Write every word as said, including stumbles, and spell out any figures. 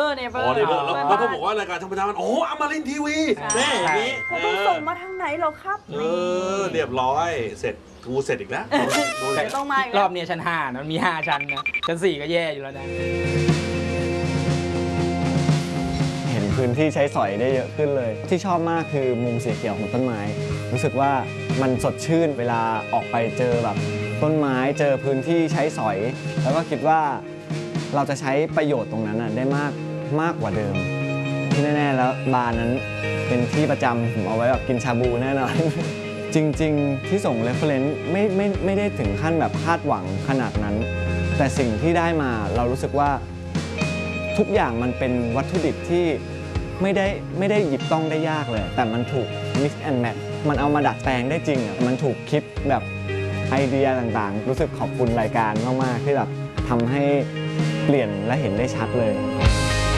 อเนเบอร์อ๋อเนเบอร์แล้วแล้วก็บอกว่ารายการธรรมดามันโอ้อมรินทร์ทีวีนี่อย่างนี้ต้องส่งมาทางไหนเหรอครับเออเรียบร้อยเสร็จกูเสร็จอีกแล้วต้องมาอีกรอบนี้ชั้นห้านะมันมีห้าชั้นนะชั้นสี่ก็แย่อยู่แล้วนะเห็นพื้นที่ใช้สอยได้เยอะขึ้นเลยที่ชอบมากคือมุมสีเขียวของต้นไม้รู้สึกว่ามันสดชื่นเวลาออกไปเจอแบบต้นไม้เจอพื้นที่ใช้สอยแล้วก็คิดว่าเราจะใช้ประโยชน์ตรงนั้นได้มากมากกว่าเดิมที่แน่ๆแล้วบาร์นั้นเป็นที่ประจำผมเอาไว้แบบกินชาบูแน่นอน จริงๆที่ส่ง reference ไม่ไม่ไม่ได้ถึงขั้นแบบคาดหวังขนาดนั้นแต่สิ่งที่ได้มาเรารู้สึกว่าทุกอย่างมันเป็นวัตถุดิบที่ไม่ได้ไม่ได้หยิบต้องได้ยากเลยแต่มันถูก mix and match มันเอามาดัดแปลงได้จริงอ่ะมันถูกคิดแบบไอเดียต่างๆรู้สึกขอบคุณรายการมากๆที่แบบทำให้เปลี่ยนและเห็นได้ชัดเลย